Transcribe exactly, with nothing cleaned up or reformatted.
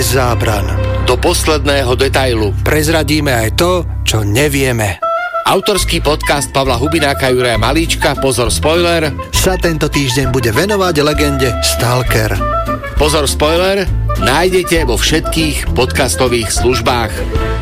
bez zábran. Do posledného detailu. Prezradíme aj to, čo nevieme. Autorský podcast Pavla Hubináka a Juraja Malíčka, pozor spoiler, sa tento týždeň bude venovať legende Stalker. Pozor spoiler, nájdete vo všetkých podcastových službách.